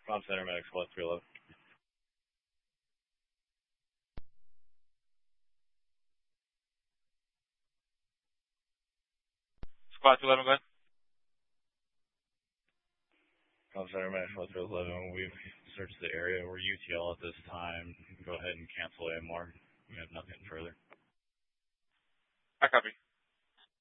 Comm Center, Medic Squad 311. Squad 211, go ahead. Comm Center, Medic Squad 311. We've searched the area. We're UTL at this time. Go ahead and cancel AMR. We have nothing further. I copy.